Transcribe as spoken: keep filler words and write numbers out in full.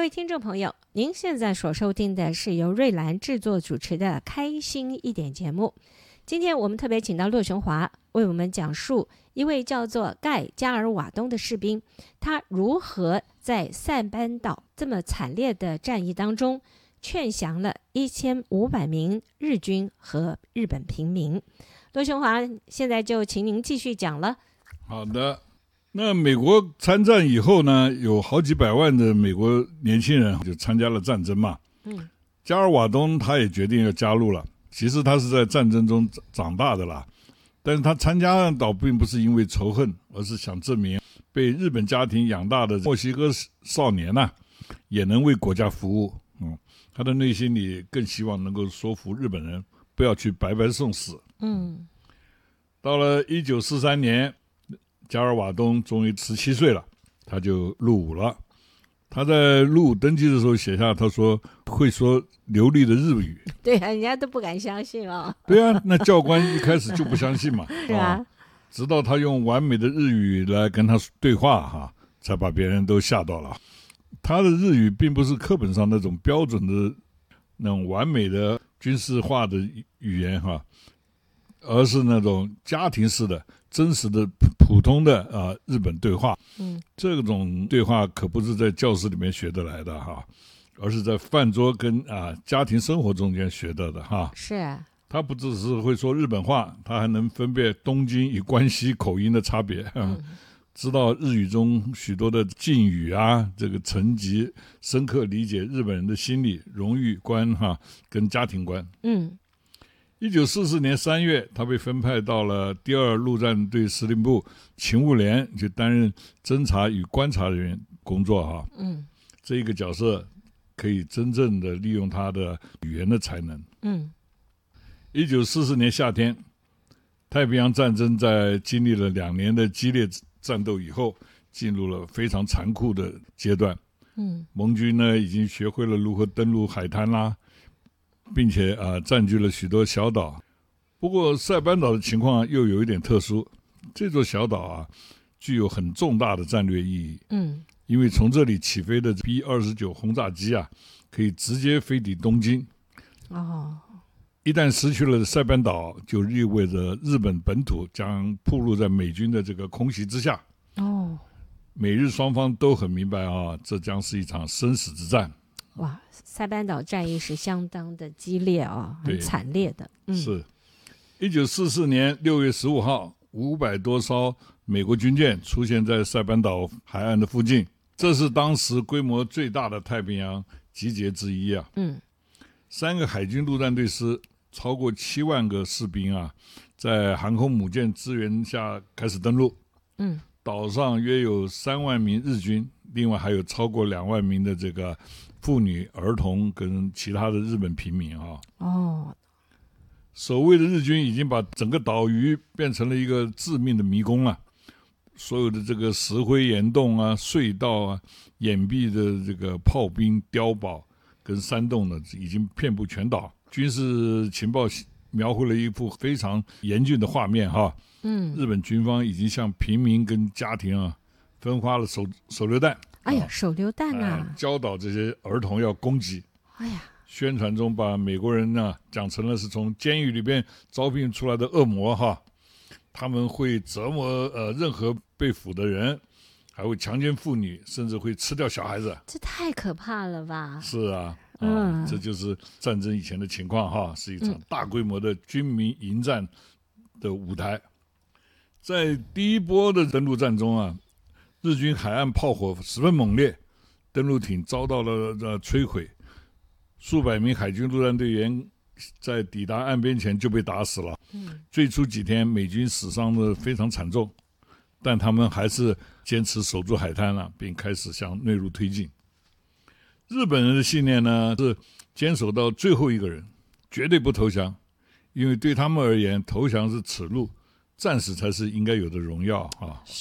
位听众朋友，您现在所收听的是由瑞兰制作主持的开心一点节目。今天我们特别请到骆雄华为我们讲述一位叫做盖加尔瓦东的士兵，他如何在塞班岛这么惨烈的战役当中劝降了一千五百名日军和日本平民。骆雄华，现在就请您继续讲了。 好的，那美国参战以后呢，有好几百万的美国年轻人就参加了战争嘛。嗯，加尔瓦东他也决定要加入了。其实他是在战争中长大的啦，但是他参加倒并不是因为仇恨，而是想证明被日本家庭养大的墨西哥少年呐、啊，也能为国家服务。嗯，他的内心里更希望能够说服日本人不要去白白送死。嗯，到了一九四三年，加尔瓦东终于十七岁了，他就入伍了。他在入伍登记的时候写下，他说会说流利的日语。 对啊，人家都不敢相信哦。 对啊，那教官一开始就不相信嘛。 是啊、哦， 直到他用完美的日语来跟他对话哈，才把别人都吓到了。他的日语并不是课本上那种标准的那种完美的军事化的语言哈，而是那种家庭式的真实的普通的啊、呃、日本对话。嗯，这种对话可不是在教室里面学得来的哈，而是在饭桌跟啊、呃、家庭生活中间学到的哈。 是啊， 他不只是会说日本话，他还能分辨东京与关西口音的差别。嗯，知道日语中许多的敬语啊，这个层级深刻理解日本人的心理、荣誉观哈跟家庭观。嗯。一九四四年三月，他被分派到了第二陆战队司令部勤务连，去担任侦察与观察人员工作哈。嗯，这一个角色可以真正的利用他的语言的才能。嗯，一九四四年夏天，太平洋战争在经历了两年的激烈战斗以后，进入了非常残酷的阶段。嗯，盟军呢已经学会了如何登陆海滩啦。并且啊、呃、占据了许多小岛。不过塞班岛的情况又有一点特殊，这座小岛啊具有很重大的战略意义。嗯，因为从这里起飞的 B 二十九 轰炸机啊可以直接飞抵东京。哦，一旦失去了塞班岛，就意味着日本本土将暴露在美军的这个空袭之下。哦，美日双方都很明白啊，这将是一场生死之战。 哇，塞班岛战役是相当的激烈哦，很惨烈的。 嗯、是一九四四年六月十五号，五百多艘美国军舰出现在塞班岛海岸的附近，这是当时规模最大的太平洋集结之一啊。嗯，三个海军陆战队师，超过七万个士兵啊，在航空母舰支援下开始登陆。嗯，岛上约有三万名日军，另外还有超过两万名的这个妇女、儿童跟其他的日本平民啊。哦，守卫的日军已经把整个岛屿变成了一个致命的迷宫了。所有的这个石灰岩洞啊、隧道啊、掩蔽的这个炮兵碉堡跟山洞呢，已经遍布全岛。军事情报描绘了一幅非常严峻的画面哈。嗯，日本军方已经向平民跟家庭啊分发了手手榴弹。 哎呀，手榴弹啊、 呃！教导这些儿童要攻击。哎呀，宣传中把美国人呢讲成了是从监狱里边招聘出来的恶魔哈，他们会折磨呃任何被俘的人，还会强奸妇女，甚至会吃掉小孩子。 这太可怕了吧？ 是啊，嗯、呃，这就是战争以前的情况哈，是一场大规模的军民迎战的舞台。在第一波的登陆战中啊。日军海岸炮火十分猛烈，登陆艇遭到了呃摧毁，数百名海军陆战队员在抵达岸边前就被打死了。嗯，最初几天美军死伤的非常惨重，但他们还是坚持守住海滩了，并开始向内陆推进。日本人的信念呢是坚守到最后一个人，绝对不投降，因为对他们而言，投降是耻辱，战死才是应该有的荣耀啊！